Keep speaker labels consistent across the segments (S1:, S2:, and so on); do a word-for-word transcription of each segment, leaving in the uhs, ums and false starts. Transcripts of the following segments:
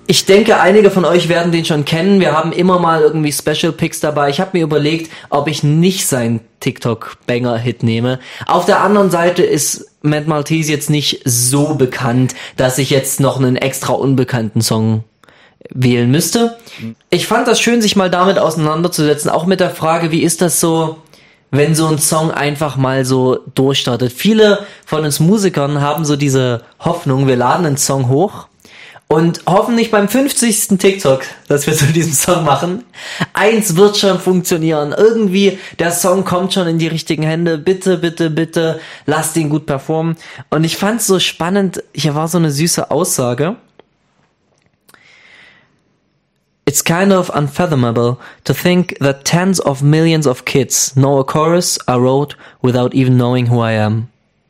S1: Ich denke, einige von euch werden den schon kennen. Wir haben immer mal irgendwie Special Picks dabei. Ich habe mir überlegt, ob ich nicht seinen TikTok-Banger-Hit nehme. Auf der anderen Seite ist Matt Maltese jetzt nicht so bekannt, dass ich jetzt noch einen extra unbekannten Song wählen müsste. Ich fand das schön, sich mal damit auseinanderzusetzen, auch mit der Frage, wie ist das so, wenn so ein Song einfach mal so durchstartet. Viele von uns Musikern haben so diese Hoffnung, wir laden einen Song hoch und hoffen nicht beim fünfzigsten TikTok, dass wir zu diesem Song machen. Eins wird schon funktionieren. Irgendwie, der Song kommt schon in die richtigen Hände. Bitte, bitte, bitte, lasst ihn gut performen. Und ich fand's so spannend, hier war so eine süße Aussage. It's kind of unfathomable to think that tens of millions of kids know a chorus I wrote without even knowing who I am.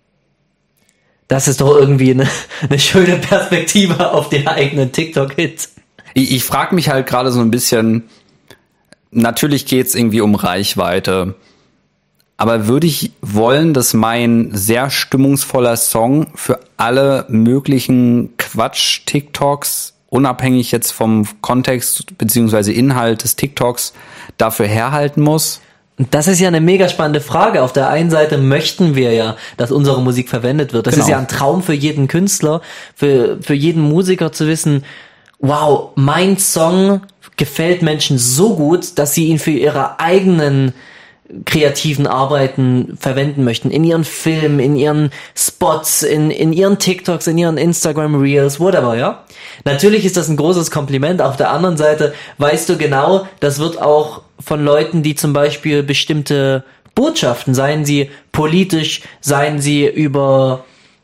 S1: Das ist doch irgendwie eine, eine schöne Perspektive auf den eigenen TikTok-Hit.
S2: Ich, ich frage mich halt gerade so ein bisschen, natürlich geht's irgendwie um Reichweite, aber würde ich wollen, dass mein sehr stimmungsvoller Song für alle möglichen Quatsch-TikToks, unabhängig jetzt vom Kontext beziehungsweise Inhalt des TikToks, dafür herhalten muss?
S1: Das ist ja eine mega spannende Frage. Auf der einen Seite möchten wir ja, dass unsere Musik verwendet wird. Das genau. ist ja ein Traum für jeden Künstler, für, für jeden Musiker zu wissen, wow, mein Song gefällt Menschen so gut, dass sie ihn für ihre eigenen kreativen Arbeiten verwenden möchten. In ihren Filmen, in ihren Spots, in, in ihren TikToks, in ihren Instagram Reels, whatever, ja. Natürlich ist das ein großes Kompliment. Auf der anderen Seite weißt du genau, das wird auch von Leuten, die zum Beispiel bestimmte Botschaften, seien sie politisch, seien sie über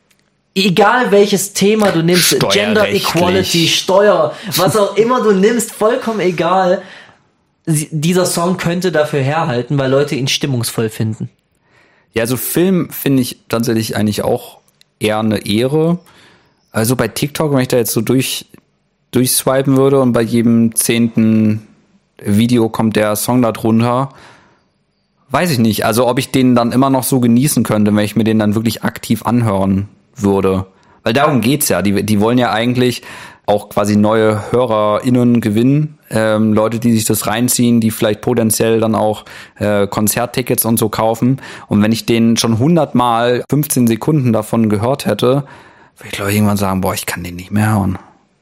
S1: egal welches Thema du nimmst, Gender Equality, Steuer, was auch immer du nimmst, vollkommen egal, dieser Song könnte dafür herhalten, weil Leute ihn stimmungsvoll finden.
S2: Ja, also Film finde ich tatsächlich eigentlich auch eher eine Ehre. Also bei TikTok, wenn ich da jetzt so durch durchswipen würde und bei jedem zehnten Video kommt der Song da drunter, weiß ich nicht. Also ob ich den dann immer noch so genießen könnte, wenn ich mir den dann wirklich aktiv anhören würde. Weil darum geht's ja. Die, die wollen ja eigentlich auch quasi neue HörerInnen gewinnen. Ähm, Leute, die sich das reinziehen, die vielleicht potenziell dann auch äh, Konzerttickets und so kaufen. Und wenn ich den schon hundertmal fünfzehn Sekunden davon gehört hätte, würde ich glaube ich irgendwann sagen, boah, ich kann den nicht mehr hören.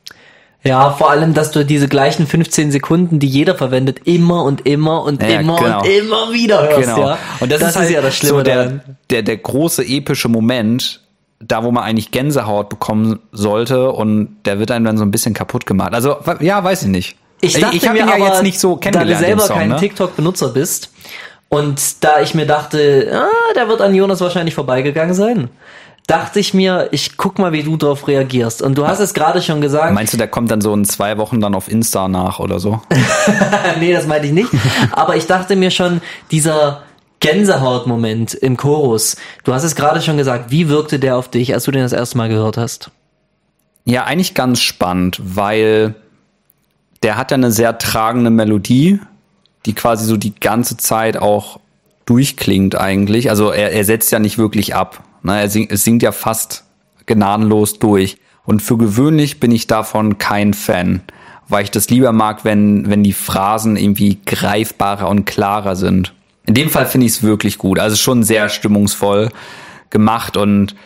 S1: Ja, vor allem, dass du diese gleichen fünfzehn Sekunden, die jeder verwendet, immer und immer und ja, immer genau. und immer wieder hörst. Genau. Ja?
S2: Und das, das ist, halt ist ja das Schlimme so der, der, der große epische Moment, da wo man eigentlich Gänsehaut bekommen sollte, und der wird einem dann so ein bisschen kaputt gemacht. Also, ja, weiß ich nicht.
S1: Ich dachte ich, ich mir ihn ja aber, jetzt nicht so kennengelernt, da du selber Song, kein ne? TikTok-Benutzer bist und da ich mir dachte, ah, der wird an Jonas wahrscheinlich vorbeigegangen sein, dachte ich mir, ich guck mal, wie du darauf reagierst. Und du hast es gerade schon gesagt.
S2: Meinst du, der kommt dann so in zwei Wochen dann auf Insta nach oder so?
S1: Nee, das meinte ich nicht. Aber ich dachte mir schon, dieser Gänsehaut-Moment im Chorus, du hast es gerade schon gesagt, wie wirkte der auf dich, als du den das erste Mal gehört hast?
S2: Ja, eigentlich ganz spannend, weil der hat ja eine sehr tragende Melodie, die quasi so die ganze Zeit auch durchklingt eigentlich. Also er, er setzt ja nicht wirklich ab. Ne? Er singt, es singt ja fast gnadenlos durch. Und für gewöhnlich bin ich davon kein Fan, weil ich das lieber mag, wenn, wenn die Phrasen irgendwie greifbarer und klarer sind. In dem Fall finde ich es wirklich gut. Also schon sehr stimmungsvoll gemacht und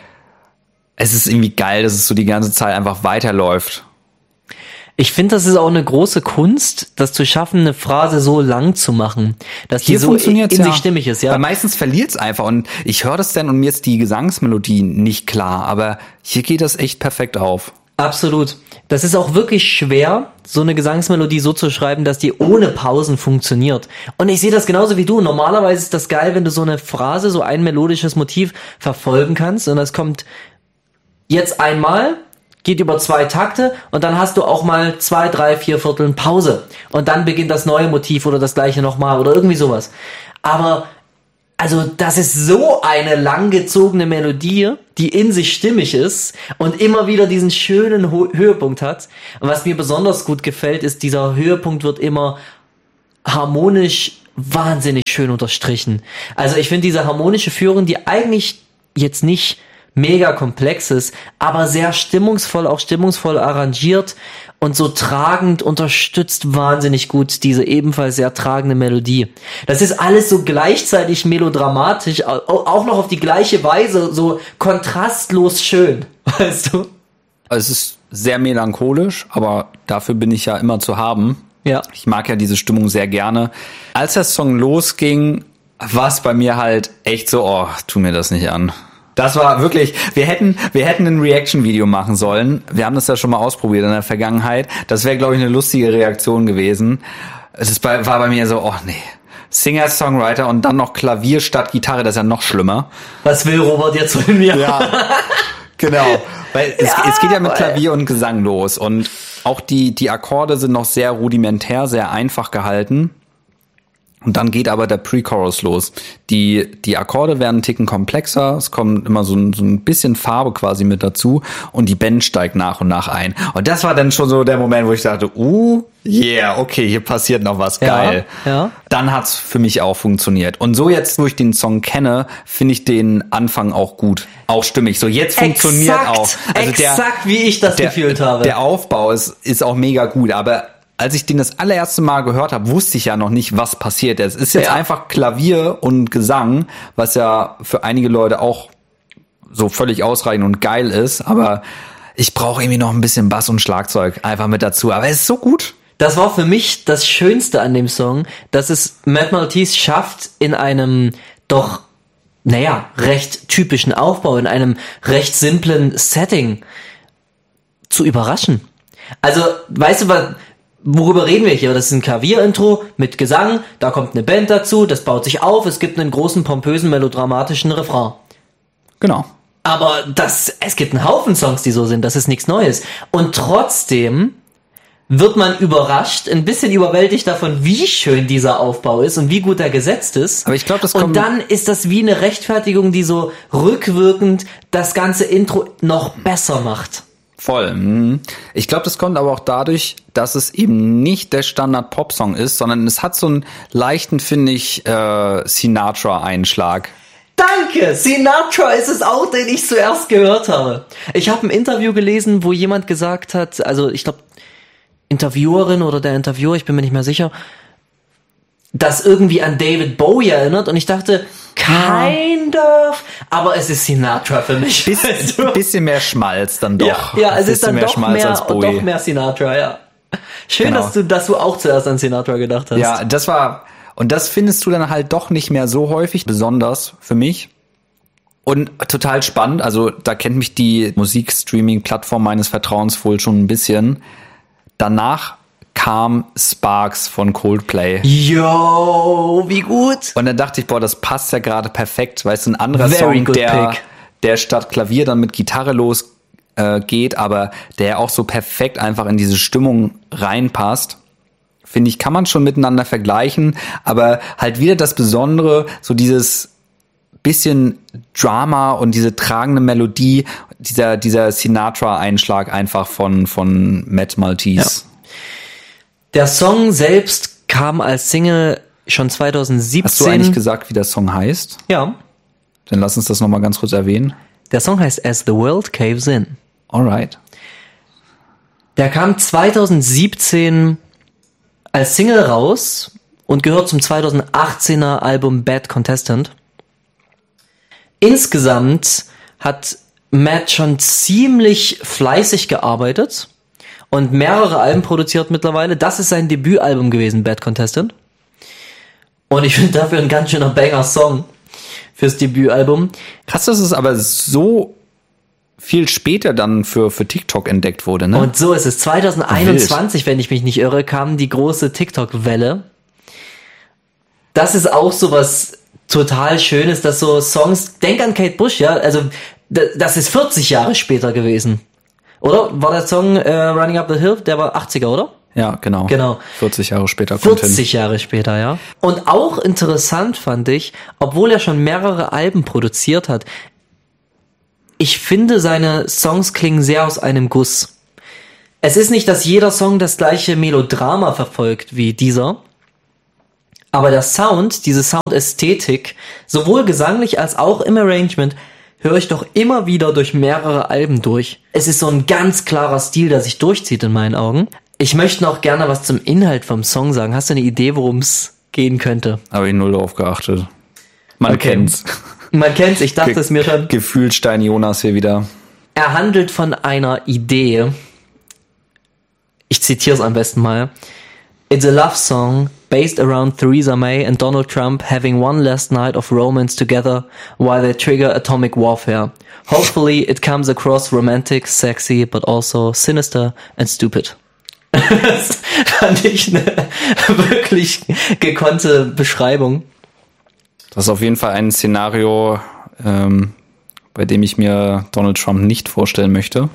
S2: es ist irgendwie geil, dass es so die ganze Zeit einfach weiterläuft.
S1: Ich finde, das ist auch eine große Kunst, das zu schaffen, eine Phrase so lang zu machen, dass die
S2: Hier
S1: so in, in
S2: ja.
S1: sich stimmig ist. Ja.
S2: Weil meistens verliert es einfach und ich höre das dann und mir ist die Gesangsmelodie nicht klar, aber hier geht das echt perfekt auf.
S1: Absolut. Das ist auch wirklich schwer, so eine Gesangsmelodie so zu schreiben, dass die ohne Pausen funktioniert. Und ich sehe das genauso wie du. Normalerweise ist das geil, wenn du so eine Phrase, so ein melodisches Motiv verfolgen kannst und das kommt jetzt einmal, geht über zwei Takte und dann hast du auch mal zwei, drei, vier Vierteln Pause und dann beginnt das neue Motiv oder das gleiche nochmal oder irgendwie sowas. Aber also das ist so eine langgezogene Melodie, die in sich stimmig ist und immer wieder diesen schönen Ho- Höhepunkt hat. Und was mir besonders gut gefällt, ist, dieser Höhepunkt wird immer harmonisch wahnsinnig schön unterstrichen. Also ich finde diese harmonische Führung, die eigentlich jetzt nicht mega komplexes, aber sehr stimmungsvoll, auch stimmungsvoll arrangiert und so tragend unterstützt wahnsinnig gut diese ebenfalls sehr tragende Melodie. Das ist alles so gleichzeitig melodramatisch, auch noch auf die gleiche Weise, so kontrastlos schön, weißt du?
S2: Es ist sehr melancholisch, aber dafür bin ich ja immer zu haben.
S1: Ja.
S2: Ich mag ja diese Stimmung sehr gerne. Als der Song losging, war es bei mir halt echt so, oh, tu mir das nicht an. Das war wirklich, wir hätten, wir hätten ein Reaction-Video machen sollen. Wir haben das ja schon mal ausprobiert in der Vergangenheit. Das wäre, glaube ich, eine lustige Reaktion gewesen. Es ist bei, war bei mir so, oh nee. Singer-Songwriter und dann noch Klavier statt Gitarre, das ist ja noch schlimmer.
S1: Was will Robert jetzt von mir?
S2: Ja, genau. Weil es,
S1: ja,
S2: es geht ja mit Klavier und Gesang los und auch die, die Akkorde sind noch sehr rudimentär, sehr einfach gehalten. Und dann geht aber der Pre-Chorus los. Die, die Akkorde werden einen Ticken komplexer, es kommt immer so ein, so ein bisschen Farbe quasi mit dazu und die Band steigt nach und nach ein. Und das war dann schon so der Moment, wo ich dachte, uh, yeah, okay, hier passiert noch was, geil.
S1: Ja, ja.
S2: Dann hat's für mich auch funktioniert. Und so jetzt, wo ich den Song kenne, finde ich den Anfang auch gut. Auch stimmig. So jetzt funktioniert
S1: exakt,
S2: auch. Also
S1: exakt,
S2: der,
S1: wie ich das
S2: der,
S1: gefühlt habe.
S2: Der Aufbau ist, ist auch mega gut, aber als ich den das allererste Mal gehört habe, wusste ich ja noch nicht, was passiert. Es ist jetzt ja. einfach Klavier und Gesang, was ja für einige Leute auch so völlig ausreichend und geil ist. Aber ich brauche irgendwie noch ein bisschen Bass und Schlagzeug einfach mit dazu. Aber es ist so gut.
S1: Das war für mich das Schönste an dem Song, dass es Matt Maltese schafft, in einem doch, naja, recht typischen Aufbau, in einem recht simplen Setting zu überraschen. Also, weißt du was... Worüber reden wir hier? Das ist ein Klavierintro mit Gesang, da kommt eine Band dazu, das baut sich auf, es gibt einen großen, pompösen, melodramatischen Refrain.
S2: Genau.
S1: Aber das, es gibt einen Haufen Songs, die so sind, das ist nichts Neues. Und trotzdem wird man überrascht, ein bisschen überwältigt davon, wie schön dieser Aufbau ist und wie gut er gesetzt ist.
S2: Aber ich glaube, das kommt.
S1: Und dann ist das wie eine Rechtfertigung, die so rückwirkend das ganze Intro noch besser macht.
S2: Voll. Ich glaube, das kommt aber auch dadurch, dass es eben nicht der Standard-Pop-Song ist, sondern es hat so einen leichten, finde ich, äh, Sinatra-Einschlag.
S1: Danke! Sinatra ist es auch, den ich zuerst gehört habe. Ich habe ein Interview gelesen, wo jemand gesagt hat, also ich glaube, Interviewerin oder der Interviewer, ich bin mir nicht mehr sicher, das irgendwie an David Bowie erinnert und ich dachte, kind of, aber es ist Sinatra für mich.
S2: Biss, also, bisschen mehr Schmalz dann doch.
S1: Ja, ja es ist dann
S2: mehr
S1: doch
S2: Schmalz
S1: mehr,
S2: als Bowie.
S1: doch mehr Sinatra, ja. Schön,
S2: genau.
S1: dass du, dass du auch zuerst an Sinatra gedacht hast.
S2: Ja, das war, und das findest du dann halt doch nicht mehr so häufig, besonders für mich. Und total spannend, also da kennt mich die Musikstreaming-Plattform meines Vertrauens wohl schon ein bisschen. Danach kam Sparks von Coldplay.
S1: Yo, wie gut.
S2: Und dann dachte ich, boah, das passt ja gerade perfekt, weißt du, ein anderer
S1: Very
S2: Song, der,
S1: pick.
S2: der statt Klavier dann mit Gitarre los äh, geht, aber der auch so perfekt einfach in diese Stimmung reinpasst. Finde ich, kann man schon miteinander vergleichen, aber halt wieder das Besondere, so dieses bisschen Drama und diese tragende Melodie, dieser, dieser Sinatra-Einschlag einfach von, von Matt Maltese.
S1: Ja. Der Song selbst kam als Single schon zwanzig siebzehn.
S2: Hast du eigentlich gesagt, wie der Song heißt?
S1: Ja.
S2: Dann lass uns das nochmal ganz kurz erwähnen.
S1: Der Song heißt As the World Caves In.
S2: Alright.
S1: Der kam zwanzig siebzehn als Single raus und gehört zum zwanzig achtzehner Album Bad Contestant. Insgesamt hat Matt schon ziemlich fleißig gearbeitet und mehrere Alben produziert mittlerweile. Das ist sein Debütalbum gewesen, Bad Contestant. Und ich finde dafür ein ganz schöner Banger-Song fürs Debütalbum.
S2: Krass, dass es aber so viel später dann für, für TikTok entdeckt wurde, ne?
S1: Und so ist es. zwanzig einundzwanzig, wenn ich mich nicht irre, kam die große TikTok-Welle. Das ist auch so was total Schönes, dass so Songs, denk an Kate Bush, ja, also das ist vierzig Jahre später gewesen. Oder? War der Song äh, Running Up the Hill, der war achtziger, oder?
S2: Ja, genau.
S1: Genau.
S2: vierzig Jahre später kommt
S1: vierzig
S2: hin.
S1: Jahre später, ja. Und auch interessant fand ich, obwohl er schon mehrere Alben produziert hat, ich finde, seine Songs klingen sehr aus einem Guss. Es ist nicht, dass jeder Song das gleiche Melodrama verfolgt wie dieser, aber der Sound, diese Soundästhetik, sowohl gesanglich als auch im Arrangement, höre ich doch immer wieder durch mehrere Alben durch. Es ist so ein ganz klarer Stil, der sich durchzieht in meinen Augen. Ich möchte noch gerne was zum Inhalt vom Song sagen. Hast du eine Idee, worum es gehen könnte?
S2: Habe ich null drauf geachtet. Man okay. kennt's.
S1: Man kennt's, ich dachte Ge- es mir schon.
S2: Gefühlt Stein Jonas hier wieder.
S1: Er handelt von einer Idee. Ich zitiere es am besten mal. It's a love song based around Theresa May and Donald Trump having one last night of romance together while they trigger atomic warfare. Hopefully it comes across romantic, sexy, but also sinister and stupid. Das fand ich eine wirklich gekonnte Beschreibung.
S2: Das ist auf jeden Fall ein Szenario, ähm, bei dem ich mir Donald Trump nicht vorstellen möchte.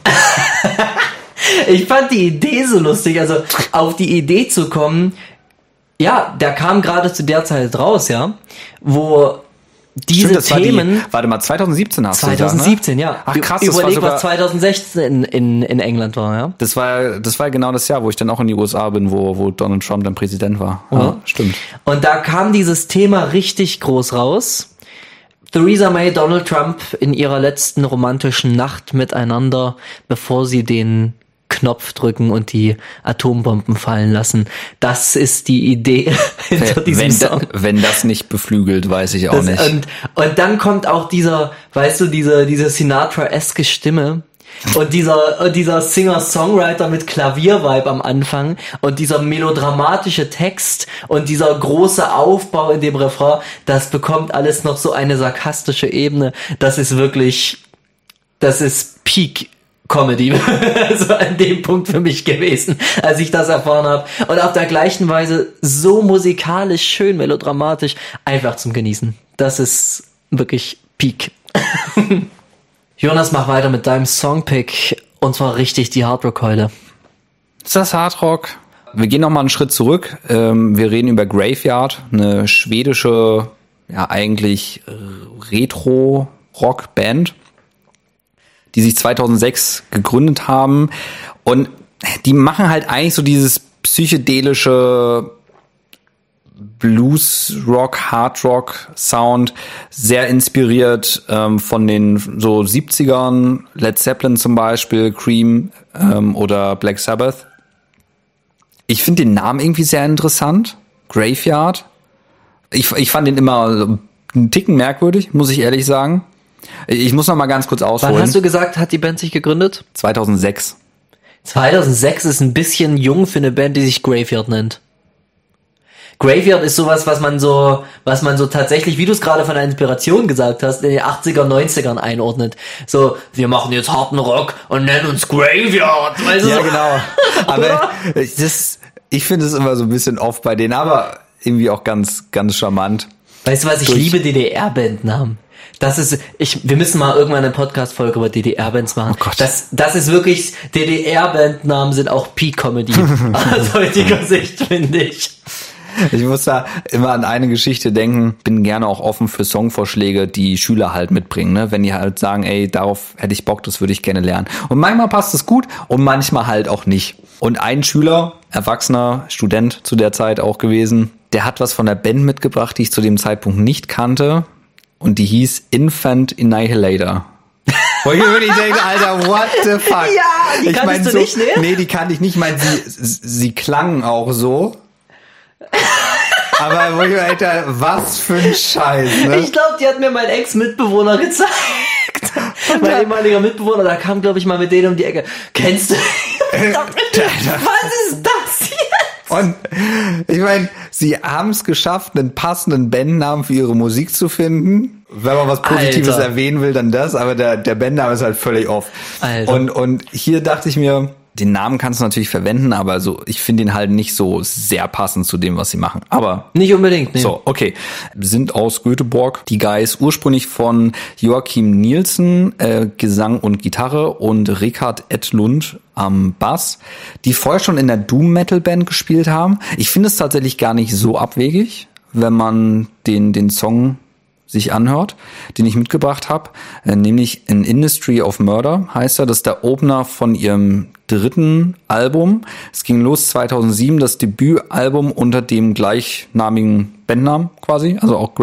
S1: Ich fand die Idee so lustig, also auf die Idee zu kommen, ja, der kam gerade zu der Zeit raus, ja, wo diese
S2: Stimmt, das
S1: Themen...
S2: War die, warte mal, zwanzig siebzehn hast
S1: zwanzig siebzehn,
S2: du gesagt, ne?
S1: Ja.
S2: Ach krass,
S1: Überleg,
S2: das war sogar,
S1: was zwanzig sechzehn in, in, in England war, ja.
S2: Das war, das war genau das Jahr, wo ich dann auch in die U S A bin, wo, wo Donald Trump dann Präsident war.
S1: Ja,
S2: ja, stimmt.
S1: Und da kam dieses Thema richtig groß raus. Theresa May, Donald Trump in ihrer letzten romantischen Nacht miteinander, bevor sie den Knopf drücken und die Atombomben fallen lassen. Das ist die Idee hinter
S2: wenn,
S1: diesem
S2: wenn
S1: Song.
S2: Da, wenn das nicht beflügelt, weiß ich auch
S1: das,
S2: nicht.
S1: Und, und dann kommt auch dieser, weißt du, diese, diese Sinatra-eske Stimme und dieser, und dieser Singer-Songwriter mit Klavier-Vibe am Anfang und dieser melodramatische Text und dieser große Aufbau in dem Refrain, das bekommt alles noch so eine sarkastische Ebene. Das ist wirklich, das ist Peak Comedy, also an dem Punkt für mich gewesen, als ich das erfahren habe. Und auf der gleichen Weise so musikalisch, schön melodramatisch, einfach zum Genießen. Das ist wirklich Peak. Jonas, mach weiter mit deinem Songpick, und zwar richtig die Hardrock-Keule.
S2: Ist das Hardrock? Wir gehen nochmal einen Schritt zurück. Ähm, wir reden über Graveyard, eine schwedische, ja eigentlich Retro-Rock-Band, die sich zweitausendsechs gegründet haben, und die machen halt eigentlich so dieses psychedelische Blues-Rock, Hard-Rock-Sound, sehr inspiriert ähm, von den so siebzigern, Led Zeppelin zum Beispiel, Cream ähm, oder Black Sabbath. Ich finde den Namen irgendwie sehr interessant, Graveyard. Ich, ich fand den immer einen Ticken merkwürdig, muss ich ehrlich sagen. Ich muss noch mal ganz kurz ausholen.
S1: Wann hast du gesagt, hat die Band sich gegründet?
S2: zweitausendsechs.
S1: zweitausendsechs ist ein bisschen jung für eine Band, die sich Graveyard nennt. Graveyard ist sowas, was man so, was man so tatsächlich, wie du es gerade von der Inspiration gesagt hast, in den achtziger, neunzigern einordnet. So, wir machen jetzt harten Rock und nennen uns Graveyard. Weißt du
S2: ja,
S1: so?
S2: genau. Aber das, ich finde es immer so ein bisschen oft bei denen, aber irgendwie auch ganz, ganz charmant.
S1: Weißt du was, ich Durch liebe D D R-Bandnamen. Das ist, ich, wir müssen mal irgendwann eine Podcast-Folge über D D R-Bands machen.
S2: Oh Gott.
S1: Das, das ist wirklich, D D R-Bandnamen sind auch Peak-Comedy aus heutiger Sicht, finde ich.
S2: Ich muss da immer an eine Geschichte denken, bin gerne auch offen für Songvorschläge, die Schüler halt mitbringen, ne? Wenn die halt sagen, ey, darauf hätte ich Bock, das würde ich gerne lernen. Und manchmal passt es gut und manchmal halt auch nicht. Und ein Schüler, erwachsener Student zu der Zeit auch gewesen, der hat was von der Band mitgebracht, die ich zu dem Zeitpunkt nicht kannte, und die hieß Infant Annihilator. Wo ich mir wirklich denke, Alter, what the fuck?
S1: Ja, die
S2: ich
S1: kanntest
S2: mein,
S1: du
S2: so,
S1: nicht, ne?
S2: Nee, die kannte ich nicht. Ich meine, sie, sie klangen auch so. Aber wo ich mir, Alter, was für ein Scheiß, ne?
S1: Ich glaube, die hat mir mein Ex-Mitbewohner gezeigt. Mein ehemaliger Mitbewohner, da kam, glaube ich, mal mit denen um die Ecke. Kennst du? Was ist das jetzt?
S2: Und ich meine, sie haben es geschafft, einen passenden Bandnamen für ihre Musik zu finden. Wenn man was Positives Alter. erwähnen will, dann das. Aber der, der Bandname ist halt völlig off. Alter. Und, und hier dachte ich mir, den Namen kannst du natürlich verwenden, aber so, ich finde ihn halt nicht so sehr passend zu dem, was sie machen. Aber
S1: nicht unbedingt, ne?
S2: So, okay. Sind aus Göteborg. Die Guys ursprünglich von Joachim Nielsen, äh, Gesang und Gitarre, und Richard Edlund am Bass, die vorher schon in der Doom-Metal-Band gespielt haben. Ich finde es tatsächlich gar nicht so abwegig, wenn man den, den Song sich anhört, den ich mitgebracht habe, äh, nämlich An Industry of Murder heißt er. Das ist der Opener von ihrem dritten Album. Es ging los zweitausendsieben, das Debütalbum unter dem gleichnamigen Bandnamen quasi, also auch